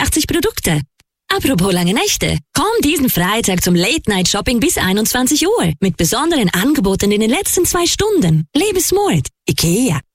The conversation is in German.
180 Produkte. Apropos lange Nächte. Komm diesen Freitag zum Late-Night-Shopping bis 21 Uhr mit besonderen Angeboten in den letzten 2 Stunden. Lebe smart. IKEA.